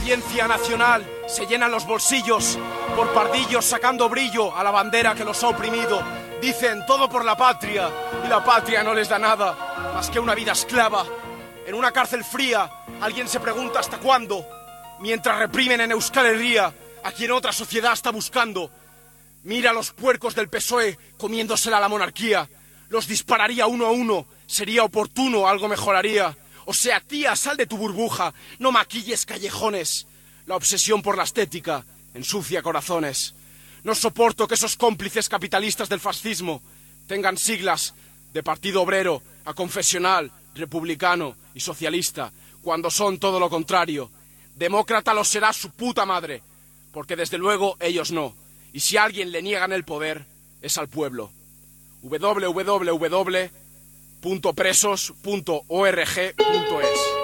Audiencia Nacional se llenan los bolsillos por pardillos sacando brillo a la bandera que los ha oprimido. Dicen todo por la patria y la patria no les da nada más que una vida esclava. En una cárcel fría alguien se pregunta hasta cuándo, mientras reprimen en Euskal Herria a quien otra sociedad está buscando. Mira a los puercos del PSOE comiéndosela a la monarquía. Los dispararía uno a uno, sería oportuno, algo mejoraría. O sea, tía, sal de tu burbuja, no maquilles callejones. La obsesión por la estética ensucia corazones. No soporto que esos cómplices capitalistas del fascismo tengan siglas de Partido Obrero a Confesional, Republicano y Socialista, cuando son todo lo contrario. Demócrata lo será su puta madre, porque desde luego ellos no. Y si a alguien le niegan el poder, es al pueblo. www.presos.org.es